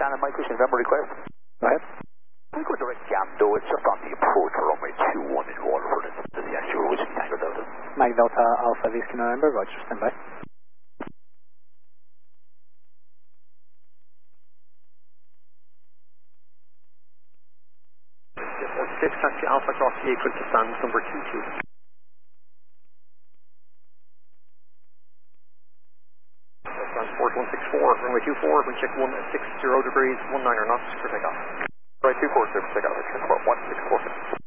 Shannon, Mike, Christian November request. Go ahead. We go direct Gamdo, it's just on the approach for runway 21 in Waterford. It's the actual Whiskey Tango Delta. Mike Delta Alpha Whiskey November, roger, stand by. 6 taxi Alpha Cross the equal to stand number 22. Transport 164, runway 24, wind check 160 degrees, 19 knots for takeoff. Right, 247, takeoff, transport 164.